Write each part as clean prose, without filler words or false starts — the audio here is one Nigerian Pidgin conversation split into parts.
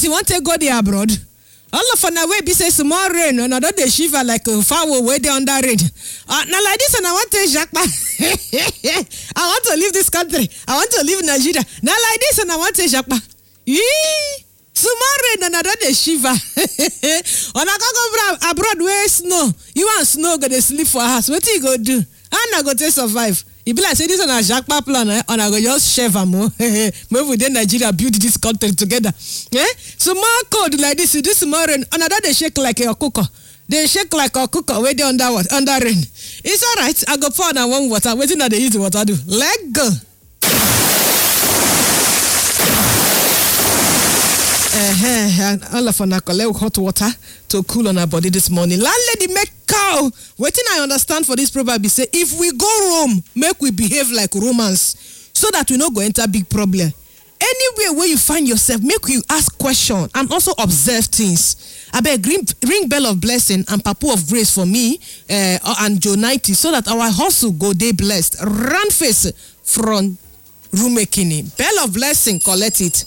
you want to go there abroad? All of a way be say small rain, and I don't they shiver like a fowl way there under rain. Now like this, and I want to Jacques. I want to leave this country. I want to leave Nigeria. Now like this, and I want to Jacques. Small rain, and I don't they shiver. When I go abroad where snow, you want snow go to sleep for us. What you go do? And I go to survive. It be like say this on a Jacques plan, and I go just shave am. Maybe within Nigeria build this country together. So more cold like this small rain, and I don't they shake like a cooker. They shake like a cooker where they under rain. It's alright. I go pour on warm water. Waiting that they use the water do. Let go. And all of us collect hot water to cool on our body this morning. Landlady make cow. Waiting I understand for this proverb say if we go Rome, make we behave like Romans so that we not go enter big problem. Anywhere where you find yourself, make you ask questions and also observe things. I beg ring bell of blessing and papu of grace for me and Joe 90 so that our hustle go day blessed. Run face from room making. Bell of blessing, collect it.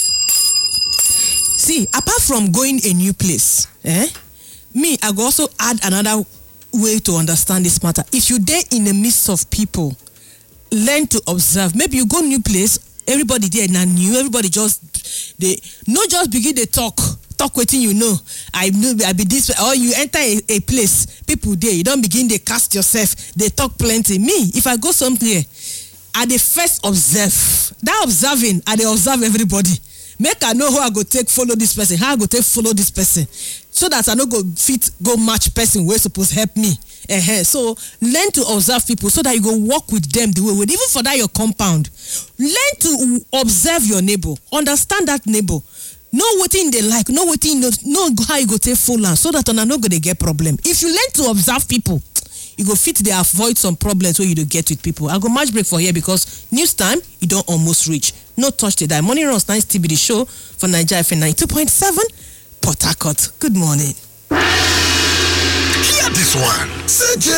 See, apart from going a new place, me, I go also add another way to understand this matter. If you there in the midst of people, learn to observe. Maybe you go new place, everybody there now new, everybody just begin to talk wetin you know. I be this way. Or you enter a place, people there, you don't begin to cast yourself, they talk plenty. Me, if I go somewhere, I dey first observe. That observing, I dey observe everybody. Make I know how I go take follow this person, how I go take follow this person, so that I no go fit go match person where supposed help me. So learn to observe people so that you go walk with them the way with even for that your compound. Learn to observe your neighbor, understand that neighbor, know what in they like, know what in know how you go take full land so that on no go they get problem. If you learn to observe people, you go fit they avoid some problems where you don't get with people. I go match break for here because news time you don't almost reach. No touch the die. Morning runs nice to be the show for Nigeria FM 92.7 Port Harcourt. Good morning. Hear this one.